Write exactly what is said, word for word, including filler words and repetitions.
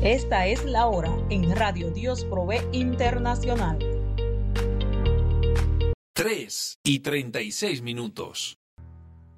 Esta es la hora en Radio Dios Provee Internacional. tres y treinta y seis minutos.